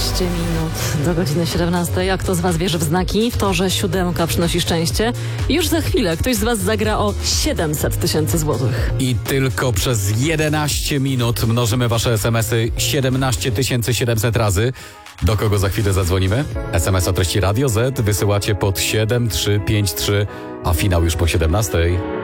minut do godziny 17. A kto z Was wierzy w znaki? W to, że 7 przynosi szczęście? Już za chwilę ktoś z Was zagra o 700 000 złotych. I tylko przez 11 minut mnożymy wasze SMS-y 17 700 razy. Do kogo za chwilę zadzwonimy? SMS o treści Radio Z wysyłacie pod 7353, a finał już po 17.